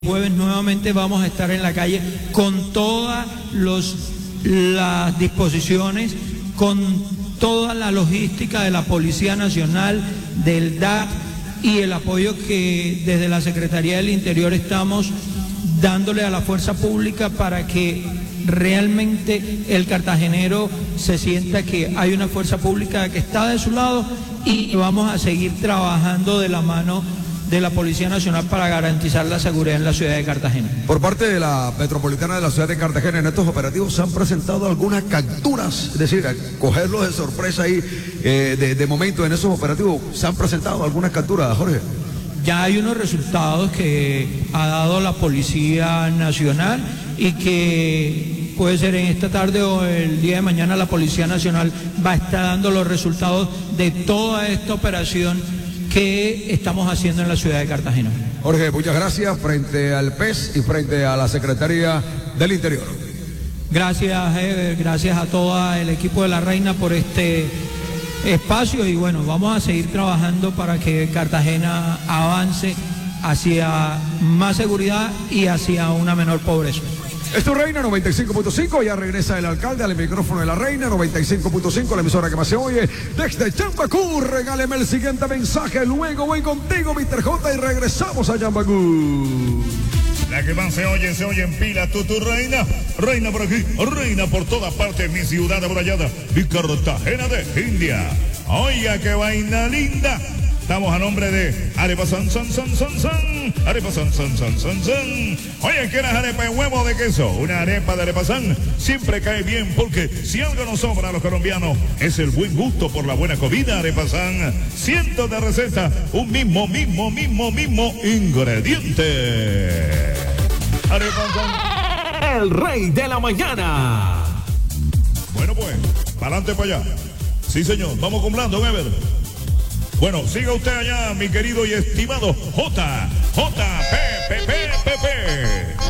Jueves nuevamente vamos a estar en la calle con todas las disposiciones, con toda la logística de la Policía Nacional, del DAT y el apoyo que desde la Secretaría del Interior estamos dándole a la fuerza pública para que realmente el cartagenero se sienta que hay una fuerza pública que está de su lado, y vamos a seguir trabajando de la mano de la Policía Nacional para garantizar la seguridad en la ciudad de Cartagena. Por parte de la metropolitana de la ciudad de Cartagena, en estos operativos se han presentado algunas capturas, es decir, a cogerlos de sorpresa ahí, de momento en esos operativos, se han presentado algunas capturas, Jorge. Ya hay unos resultados que ha dado la Policía Nacional y que puede ser en esta tarde o el día de mañana la Policía Nacional va a estar dando los resultados de toda esta operación que estamos haciendo en la ciudad de Cartagena. Jorge, muchas gracias frente al PES y frente a la Secretaría del Interior. Gracias, Heber, gracias a todo el equipo de La Reina por este espacio, y bueno, vamos a seguir trabajando para que Cartagena avance hacia más seguridad y hacia una menor pobreza. Esto es Reina 95.5, ya regresa el alcalde al micrófono de La Reina 95.5, la emisora que más se oye desde Yambacú. Regáleme el siguiente mensaje, luego voy contigo, Mr. J, y regresamos a Yambacú. La que más se oye en pila, tu reina, reina por aquí, reina por todas partes, mi ciudad amurallada, mi Cartagena de India. Oiga, qué vaina linda. Estamos a nombre de Arepa San, Arepa San. Oye, ¿quieres arepa de huevo o de queso? Una arepa de Arepa San siempre cae bien, porque si algo nos sobra a los colombianos es el buen gusto por la buena comida. Arepa San, cientos de recetas, un mismo ingrediente. Arepa San, el rey de la mañana. Bueno, pues, para adelante, para allá. Sí, señor, vamos con Blando, Weber. Bueno, siga usted allá, mi querido y estimado J.